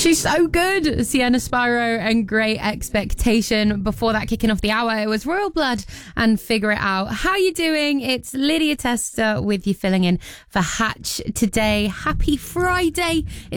She's so good. Sienna Sparrow and Great Expectation. Before that, kicking off the hour, it was Royal Blood and Figure It Out. How you doing? It's Lydia Tester with you filling in for Hatch today. Happy Friday.